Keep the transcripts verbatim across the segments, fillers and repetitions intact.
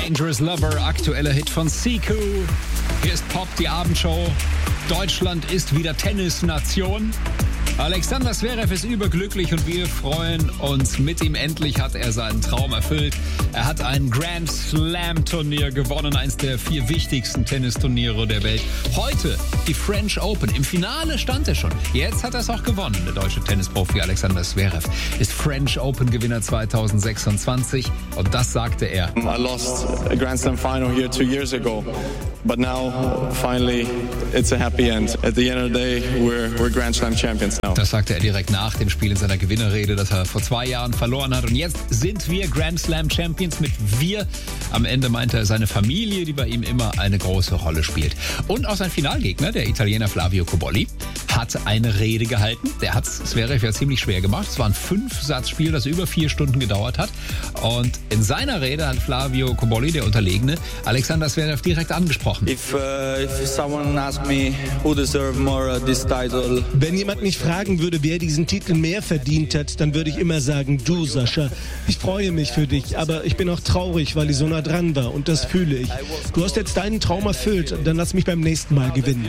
Dangerous Lover, aktueller Hit von Siku. Hier ist Pop, die Abendshow. Deutschland ist wieder Tennisnation. Alexander Zverev ist überglücklich und wir freuen uns mit ihm. Endlich hat er seinen Traum erfüllt. Er hat ein Grand Slam Turnier gewonnen, eines der vier wichtigsten Tennisturniere der Welt. Heute die French Open. Im Finale stand er schon. Jetzt hat er es auch gewonnen. Der deutsche Tennisprofi Alexander Zverev ist French Open Gewinner zwanzig sechsundzwanzig und das sagte er. I lost a Grand Slam final here two years ago, but now finally it's a happy end. At the end of the day, we're we're Grand Slam champions now. Das sagte er direkt nach dem Spiel in seiner Gewinnerrede, das er vor zwei Jahren verloren hat. Und jetzt sind wir Grand Slam Champions. Mit wir am Ende meinte er seine Familie, die bei ihm immer eine große Rolle spielt. Und auch sein Finalgegner, der Italiener Flavio Cobolli, hat eine Rede gehalten. Der hat Zverev ja ziemlich schwer gemacht. Es war ein Fünf-Satz-Spiel, das über vier Stunden gedauert hat. Und in seiner Rede hat Flavio Cobolli, der Unterlegene, Alexander Zverev direkt angesprochen. If, uh, if someone asked me who deserve more uh, this title. Wenn jemand mich fragen würde, wer diesen Titel mehr verdient hat, dann würde ich immer sagen, du, Sascha. Ich freue mich für dich, aber ich bin auch traurig, weil ich so nah dran war und das fühle ich. Du hast jetzt deinen Traum erfüllt, dann lass mich beim nächsten Mal gewinnen.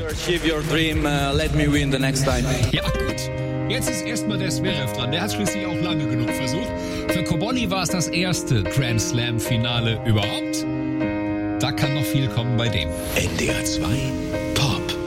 Ja, gut. Jetzt ist erstmal der Zverev dran. Der hat schließlich auch lange genug versucht. Für Cobolli war es das erste Grand Slam Finale überhaupt. Da kann noch viel kommen bei dem. N D R zwei